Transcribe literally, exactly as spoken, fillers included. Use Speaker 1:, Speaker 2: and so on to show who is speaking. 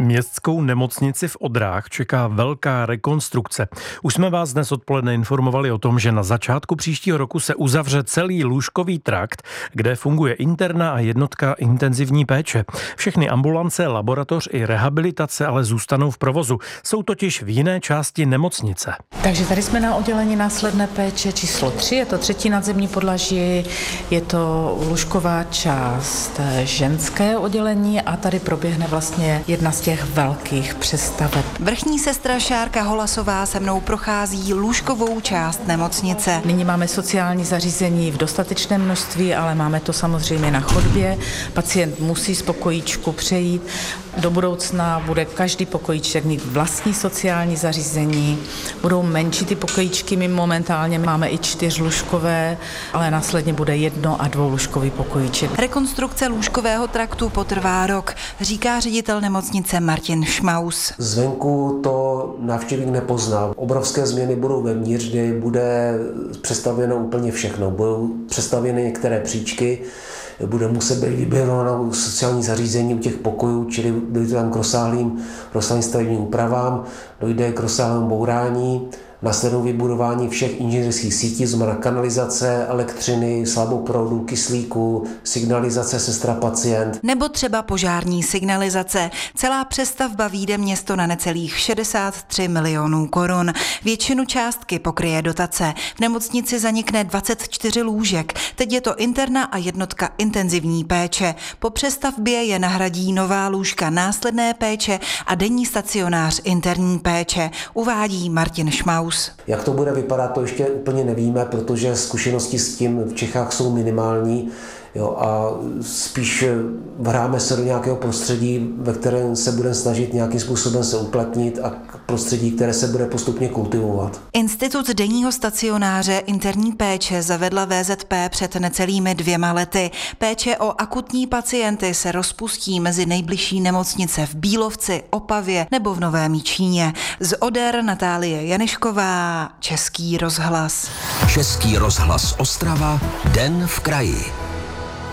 Speaker 1: Městskou nemocnici v Odrách čeká velká rekonstrukce. Už jsme vás dnes odpoledne informovali o tom, že na začátku příštího roku se uzavře celý lůžkový trakt, kde funguje interna a jednotka intenzivní péče. Všechny ambulance, laboratoř i rehabilitace ale zůstanou v provozu. Jsou totiž v jiné části nemocnice.
Speaker 2: Takže tady jsme na oddělení následné péče číslo tři, je to třetí nadzemní podlaží, je to lůžková část ženské oddělení a tady proběhne vlastně jedna z těch velkých přestaveb.
Speaker 3: Vrchní sestra Šárka Holasová se mnou prochází lůžkovou část nemocnice.
Speaker 2: Nyní máme sociální zařízení v dostatečném množství, ale máme to samozřejmě na chodbě. Pacient musí z pokojíčku přejít. Do budoucna bude každý pokojíček mít vlastní sociální zařízení. Budou menší ty pokojíčky, my momentálně máme i čtyřlůžkové, ale následně bude jedno a dvoulůžkový pokojíček.
Speaker 3: Rekonstrukce lůžkového traktu potrvá rok, říká ředitel nemocnice Martin Šmaus.
Speaker 4: Zvenku to návštěvník nepozná. Obrovské změny budou vevnitř, kdy bude přestavěno úplně všechno. Budou přestavěny některé příčky, bude muset být vyběrováno sociální zařízení u těch pokojů, čili dojde tam k rozsáhlým, rozsáhlým stavebním úpravám, dojde k rozsáhlému bourání, následnou vybudování všech inženýrských sítí, znamená kanalizace, elektřiny, slaboproudu, kyslíku, signalizace sestra pacient.
Speaker 3: Nebo třeba požární signalizace. Celá přestavba vyjde město na necelých šedesát tři milionů korun. Většinu částky pokryje dotace. V nemocnici zanikne dvacet čtyři lůžek. Teď je to interna a jednotka intenzivní péče. Po přestavbě je nahradí nová lůžka následné péče a denní stacionář interní péče, uvádí Martin Šmaus.
Speaker 4: Jak to bude vypadat, to ještě úplně nevíme, protože zkušenosti s tím v Čechách jsou minimální. Jo, a spíš vráme se do nějakého prostředí, ve kterém se budeme snažit nějakým způsobem se uplatnit a prostředí, které se bude postupně kultivovat.
Speaker 3: Institut denního stacionáře interní péče zavedla V Z P před necelými dvěma lety. Péče o akutní pacienty se rozpustí mezi nejbližší nemocnice v Bílovci, Opavě nebo v Novém Jičíně. Z Oder Natálie Janešková, Český rozhlas.
Speaker 5: Český rozhlas Ostrava, Den v kraji.